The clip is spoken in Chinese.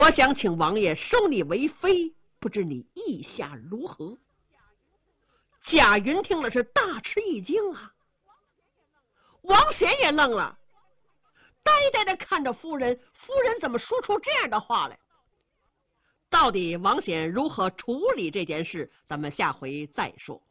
我想请王爷收你为妃，不知你意下如何？贾云听了是大吃一惊啊，王显也愣了，呆呆的看着夫人，夫人怎么说出这样的话来？到底王显如何处理这件事，咱们下回再说。